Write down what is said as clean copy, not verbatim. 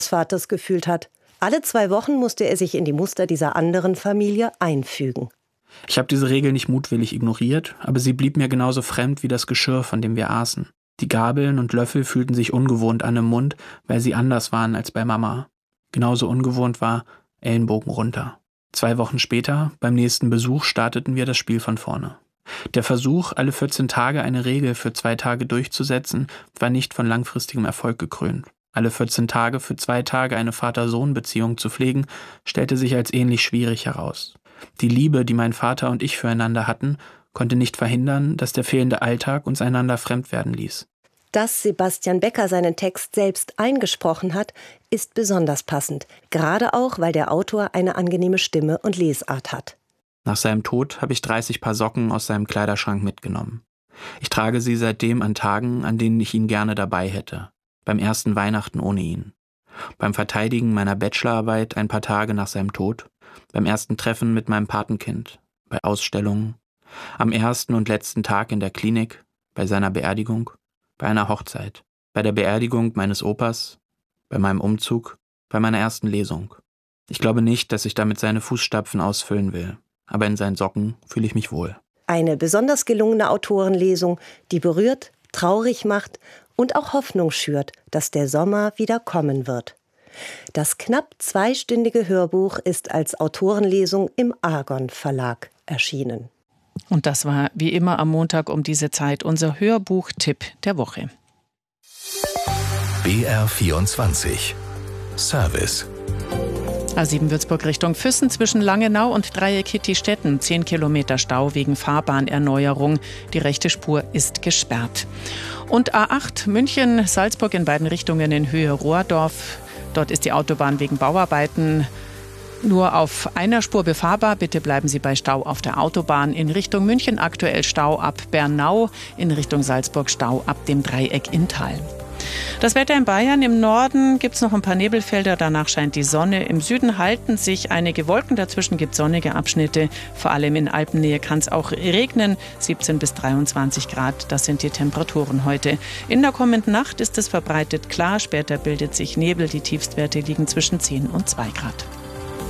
Vaters gefühlt hat. Alle 2 Wochen musste er sich in die Muster dieser anderen Familie einfügen. Ich habe diese Regel nicht mutwillig ignoriert, aber sie blieb mir genauso fremd wie das Geschirr, von dem wir aßen. Die Gabeln und Löffel fühlten sich ungewohnt an im Mund, weil sie anders waren als bei Mama. Genauso ungewohnt war Ellenbogen runter. 2 Wochen später, beim nächsten Besuch, starteten wir das Spiel von vorne. Der Versuch, alle 14 Tage eine Regel für 2 Tage durchzusetzen, war nicht von langfristigem Erfolg gekrönt. Alle 14 Tage für 2 Tage eine Vater-Sohn-Beziehung zu pflegen, stellte sich als ähnlich schwierig heraus. Die Liebe, die mein Vater und ich füreinander hatten, konnte nicht verhindern, dass der fehlende Alltag uns einander fremd werden ließ. Dass Sebastian Becker seinen Text selbst eingesprochen hat, ist besonders passend. Gerade auch, weil der Autor eine angenehme Stimme und Lesart hat. Nach seinem Tod habe ich 30 Paar Socken aus seinem Kleiderschrank mitgenommen. Ich trage sie seitdem an Tagen, an denen ich ihn gerne dabei hätte. Beim ersten Weihnachten ohne ihn. Beim Verteidigen meiner Bachelorarbeit ein paar Tage nach seinem Tod. Beim ersten Treffen mit meinem Patenkind. Bei Ausstellungen. Am ersten und letzten Tag in der Klinik. Bei seiner Beerdigung. Bei einer Hochzeit. Bei der Beerdigung meines Opas. Bei meinem Umzug. Bei meiner ersten Lesung. Ich glaube nicht, dass ich damit seine Fußstapfen ausfüllen will. Aber in seinen Socken fühle ich mich wohl. Eine besonders gelungene Autorenlesung, die berührt, traurig macht und auch Hoffnung schürt, dass der Sommer wieder kommen wird. Das knapp 2-stündige Hörbuch ist als Autorenlesung im Argon Verlag erschienen. Und das war wie immer am Montag um diese Zeit unser Hörbuch-Tipp der Woche. BR24 Service. A7 Würzburg Richtung Füssen zwischen Langenau und Dreieck Hitti-Stetten. 10 Kilometer Stau wegen Fahrbahnerneuerung. Die rechte Spur ist gesperrt. Und A8 München, Salzburg in beiden Richtungen in Höhe Rohrdorf. Dort ist die Autobahn wegen Bauarbeiten nur auf einer Spur befahrbar. Bitte bleiben Sie bei Stau auf der Autobahn. In Richtung München aktuell Stau ab Bernau. In Richtung Salzburg Stau ab dem Dreieck Inntal. Das Wetter in Bayern: im Norden gibt es noch ein paar Nebelfelder, danach scheint die Sonne. Im Süden halten sich einige Wolken, dazwischen gibt es sonnige Abschnitte. Vor allem in Alpennähe kann es auch regnen, 17 bis 23 Grad, das sind die Temperaturen heute. In der kommenden Nacht ist es verbreitet klar, später bildet sich Nebel, die Tiefstwerte liegen zwischen 10 und 2 Grad.